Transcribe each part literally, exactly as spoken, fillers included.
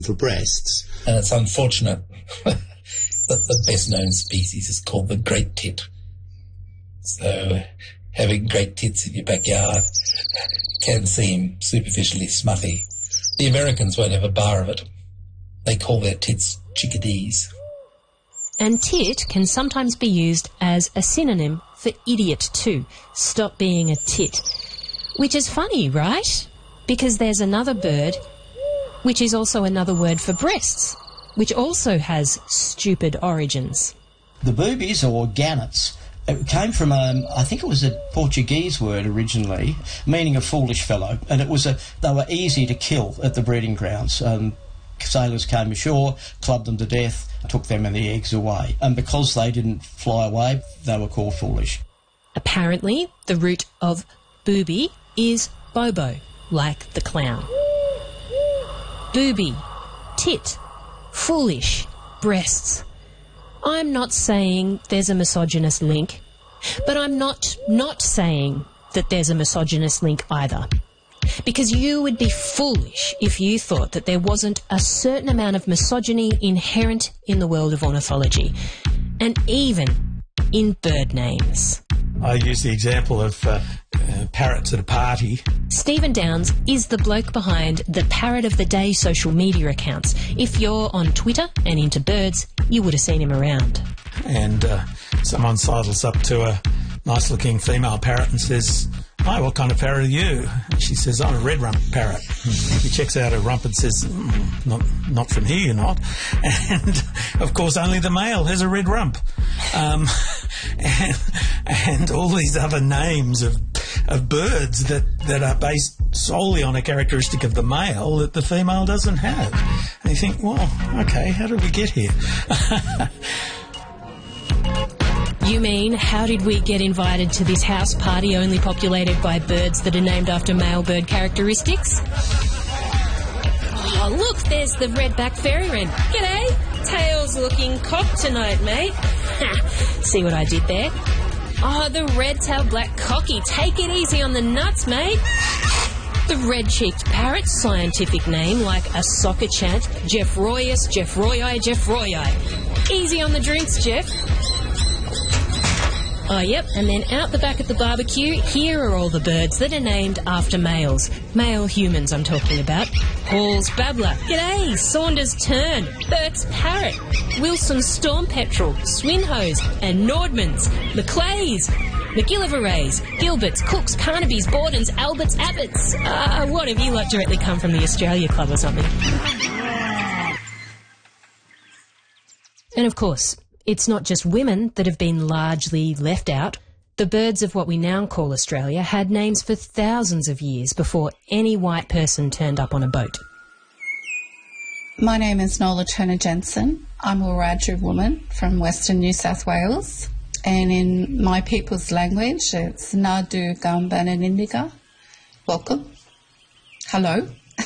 for breasts. And it's unfortunate that the best-known species is called the great tit. So having great tits in your backyard can seem superficially smutty. The Americans won't have a bar of it. They call their tits chickadees. And tit can sometimes be used as a synonym for idiot too. Stop being a tit. Which is funny, right? Because there's another bird which is also another word for breasts, which also has stupid origins. The boobies, or gannets, it came from, um, I think it was a Portuguese word originally, meaning a foolish fellow, and it was a, they were easy to kill at the breeding grounds. Um, sailors came ashore, clubbed them to death, took them and the eggs away, and because they didn't fly away, they were called foolish. Apparently, the root of booby is bobo, like the clown. Booby, tit, foolish, breasts. I'm not saying there's a misogynist link, but I'm not not saying that there's a misogynist link either. Because you would be foolish if you thought that there wasn't a certain amount of misogyny inherent in the world of ornithology, and even in bird names. I use the example of uh, uh, parrots at a party. Stephen Downs is the bloke behind the Parrot of the Day social media accounts. If you're on Twitter and into birds, you would have seen him around. And uh, someone sidles up to a nice-looking female parrot and says, "Hi, what kind of parrot are you?" And she says, "I'm a red rump parrot." And he checks out her rump and says, mm, not, not from here, you're not. And, of course, only the male has a red rump. Um, and, and all these other names of of birds that, that are based solely on a characteristic of the male that the female doesn't have. And you think, well, okay, how did we get here? You mean, how did we get invited to this house party only populated by birds that are named after male bird characteristics? Oh, look, there's the redback fairy wren. G'day. Tail's looking cocked tonight, mate. See what I did there? Oh, the red-tailed black cocky. Take it easy on the nuts, mate. The red-cheeked parrot, scientific name like a soccer chant, Jeff Royus, Jeff Royi, Jeff Royi. Easy on the drinks, Jeff. Oh, yep, and then out the back at the barbecue, here are all the birds that are named after males. Male humans, I'm talking about. Hall's babbler. G'day, Saunders tern, Burke's parrot, Wilson's storm petrel, Swinhose and Nordmans, Maclays, McGillivrays, Gilberts, Cooks, Carnaby's, Bordens, Alberts, Abbots. Ah, uh, what have you lot directly come from the Australia Club or something? And of course, it's not just women that have been largely left out. The birds of what we now call Australia had names for thousands of years before any white person turned up on a boat. My name is Nola Turner-Jensen. I'm a Wiradjuri woman from Western New South Wales. And in my people's language, it's Nadu Gambananindika. Welcome. Hello.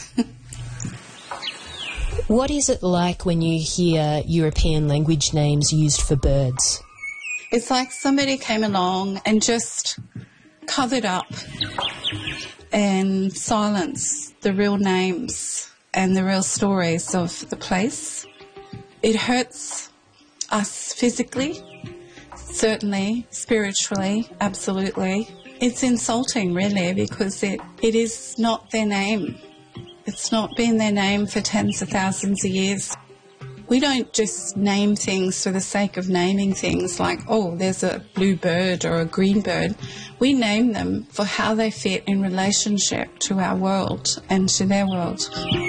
What is it like when you hear European language names used for birds? It's like somebody came along and just covered up and silenced the real names and the real stories of the place. It hurts us physically, certainly, spiritually, absolutely. It's insulting, really, because it, it is not their name. It's not been their name for tens of thousands of years. We don't just name things for the sake of naming things like, oh, there's a blue bird or a green bird. We name them for how they fit in relationship to our world and to their world.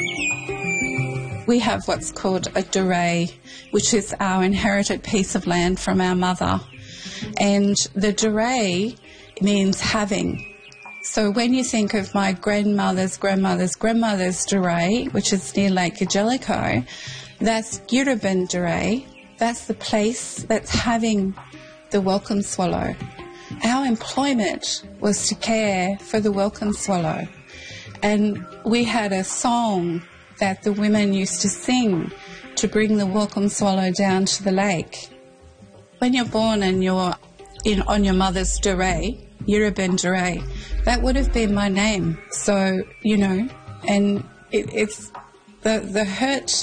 We have what's called a duray, which is our inherited piece of land from our mother. And the duray means having. So when you think of my grandmother's grandmother's grandmother's duray, which is near Lake Jellicoe, that's Yurubin duray. That's the place that's having the welcome swallow. Our employment was to care for the welcome swallow. And we had a song that the women used to sing to bring the welcome swallow down to the lake. When you're born and you're in on your mother's duray, Yurubin duray, that would have been my name. So, you know, and it, it's the the hurt